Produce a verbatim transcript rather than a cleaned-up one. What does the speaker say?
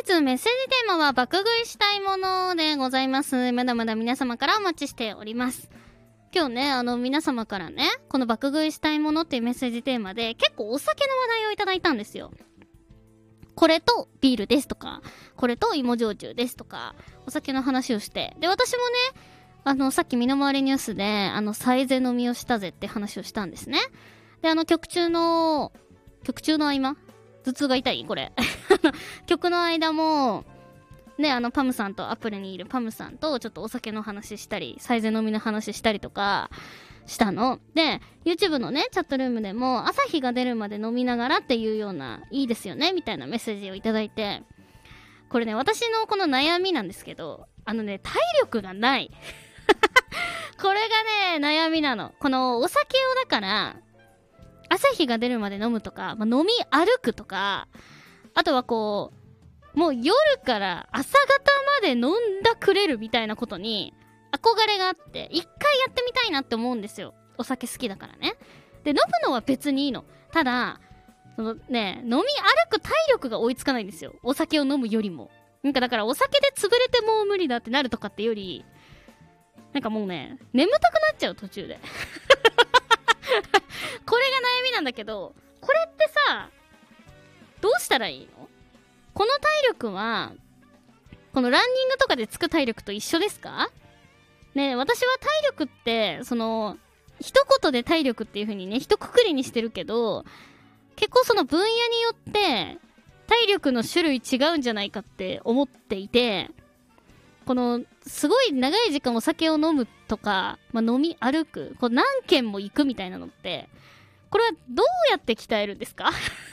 日メッセージテーマは爆食いしたいものでございます。まだまだ皆様からお待ちしております。今日ね、あの皆様からね、この爆食いしたいものっていうメッセージテーマで結構お酒の話題をいただいたんですよ。これとビールですとか、これと芋焼酎ですとか、お酒の話をして、で私もね、あのさっき身の回りニュースであのサイゼ飲みをしたぜって話をしたんですね。で、あの曲中の曲中の合間、頭痛が痛いこれ曲の間もね、あのパムさんと、アプリにいるパムさんとちょっとお酒の話したり、サイゼ飲みの話したりとかしたので、 YouTube のねチャットルームでも朝日が出るまで飲みながらっていうような、いいですよねみたいなメッセージをいただいて、これね、私のこの悩みなんですけど、あのね、体力がないこれがね悩みなの。このお酒をだから朝日が出るまで飲むとか、まあ、飲み歩くとか、あとはこうもう夜から朝方まで飲んだくれるみたいなことに憧れがあって、一回やってみたいなって思うんですよ。お酒好きだからね。で、飲むのは別にいいの。ただそのね、飲み歩く体力が追いつかないんですよ、お酒を飲むよりも。なんかだからお酒で潰れてもう無理だってなるとかってより、なんかもうね、眠たくなっちゃう途中でこれが悩みなんだけど、これってさ、どうしたらいいの？この体力はこのランニングとかでつく体力と一緒ですかね。私は体力ってその一言で体力っていう風にね一括りにしてるけど、結構その分野によって体力の種類違うんじゃないかって思っていて、このすごい長い時間お酒を飲むとか、まあ、飲み歩く、こう何軒も行くみたいなのって、これはどうやって鍛えるんですか